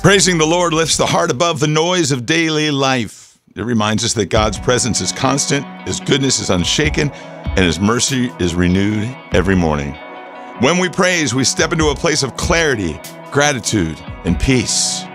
Praising the Lord lifts the heart above the noise of daily life. It reminds us that God's presence is constant, His goodness is unshaken, and His mercy is renewed every morning. When we praise, we step into a place of clarity, gratitude, and peace.